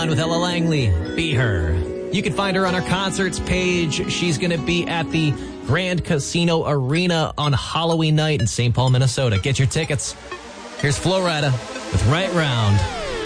With Ella Langley, Be Her. You can find her on our concerts page. She's going to be at the Grand Casino Arena on Halloween night in St. Paul, Minnesota. Get your tickets. Here's Flo Rida with Right Round.